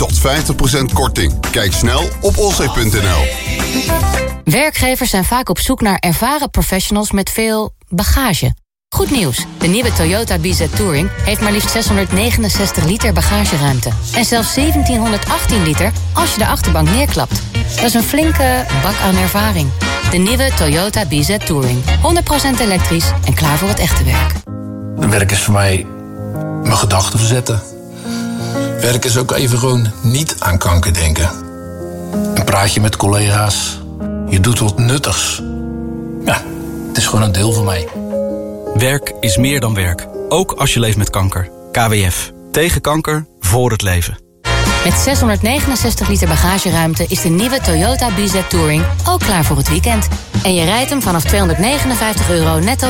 tot 50% korting. Kijk snel op olzee.nl. Werkgevers zijn vaak op zoek naar ervaren professionals met veel bagage. Goed nieuws, de nieuwe Toyota BZ Touring heeft maar liefst 669 liter bagageruimte. En zelfs 1718 liter als je de achterbank neerklapt. Dat is een flinke bak aan ervaring. De nieuwe Toyota BZ Touring. 100% elektrisch en klaar voor het echte werk. Werk is voor mij mijn gedachten verzetten. Werk is ook even gewoon niet aan kanker denken. Een praatje met collega's. Je doet wat nuttigs. Ja, het is gewoon een deel van mij. Werk is meer dan werk. Ook als je leeft met kanker. KWF. Tegen kanker, voor het leven. Met 669 liter bagageruimte is de nieuwe Toyota BZ Touring ook klaar voor het weekend. En je rijdt hem vanaf €259 netto